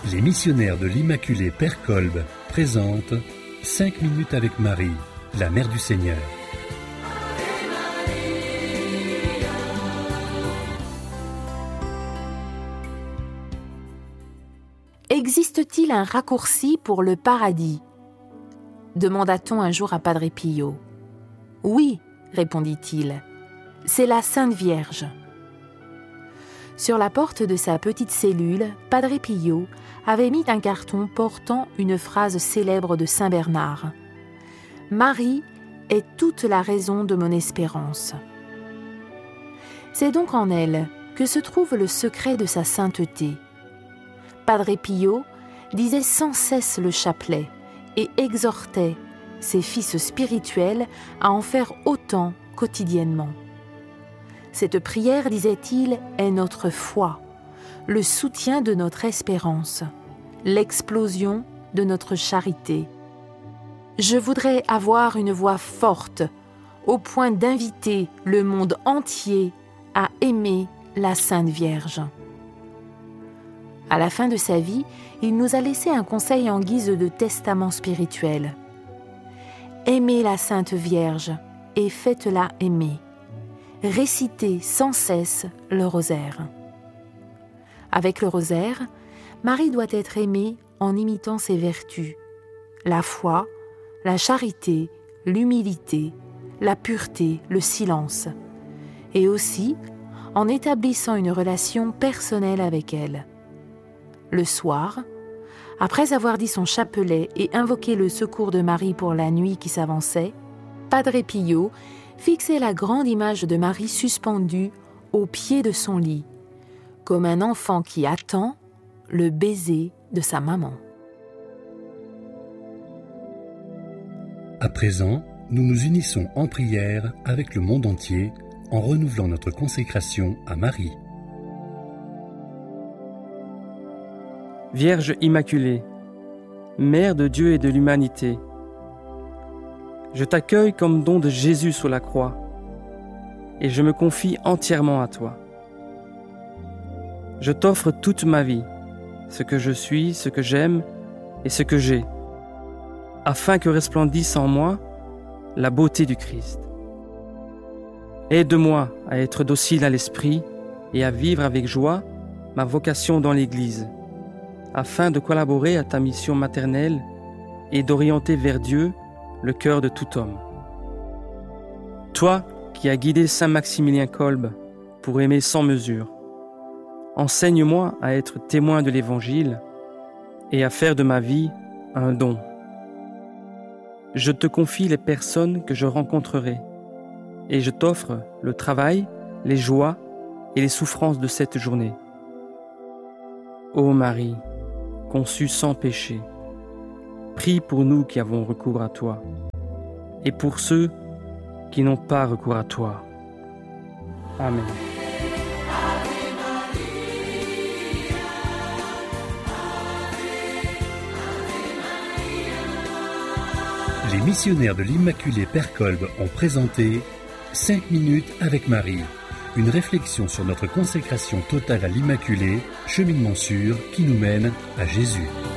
Les missionnaires de l'Immaculée Père Kolb présentent 5 minutes avec Marie, la Mère du Seigneur. Existe-t-il un raccourci pour le paradis ? Demanda-t-on un jour à Padre Pio. Oui, répondit-il, c'est la Sainte Vierge. Sur la porte de sa petite cellule, Padre Pio avait mis un carton portant une phrase célèbre de Saint Bernard. « Marie est toute la raison de mon espérance. » C'est donc en elle que se trouve le secret de sa sainteté. Padre Pio disait sans cesse le chapelet et exhortait ses fils spirituels à en faire autant quotidiennement. Cette prière, disait-il, est notre foi, le soutien de notre espérance, l'explosion de notre charité. Je voudrais avoir une voix forte, au point d'inviter le monde entier à aimer la Sainte Vierge. À la fin de sa vie, il nous a laissé un conseil en guise de testament spirituel. Aimez la Sainte Vierge et faites-la aimer. Récitez sans cesse le rosaire. Avec le rosaire, Marie doit être aimée en imitant ses vertus, la foi, la charité, l'humilité, la pureté, le silence, et aussi en établissant une relation personnelle avec elle. Le soir, après avoir dit son chapelet et invoqué le secours de Marie pour la nuit qui s'avançait, Padre Pio fixait la grande image de Marie suspendue au pied de son lit, comme un enfant qui attend le baiser de sa maman. À présent, nous nous unissons en prière avec le monde entier en renouvelant notre consécration à Marie. Vierge Immaculée, Mère de Dieu et de l'humanité, je t'accueille comme don de Jésus sur la croix et je me confie entièrement à toi. Je t'offre toute ma vie, ce que je suis, ce que j'aime et ce que j'ai, afin que resplendisse en moi la beauté du Christ. Aide-moi à être docile à l'esprit et à vivre avec joie ma vocation dans l'Église, afin de collaborer à ta mission maternelle et d'orienter vers Dieu le cœur de tout homme. Toi qui as guidé Saint Maximilien Kolb pour aimer sans mesure, enseigne-moi à être témoin de l'Évangile et à faire de ma vie un don. Je te confie les personnes que je rencontrerai et je t'offre le travail, les joies et les souffrances de cette journée. Ô Marie, conçue sans péché, prie pour nous qui avons recours à toi et pour ceux qui n'ont pas recours à toi. Amen. Les missionnaires de l'Immaculée Père Kolb ont présenté 5 minutes avec Marie, une réflexion sur notre consécration totale à l'Immaculée, cheminement sûr qui nous mène à Jésus.